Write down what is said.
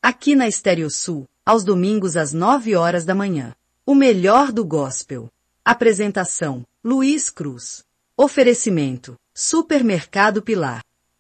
Aqui na Estéreo Sul, aos domingos às 9 horas da manhã. O melhor do gospel. Apresentação: Luiz Cruz. Oferecimento: Supermercado Pilar.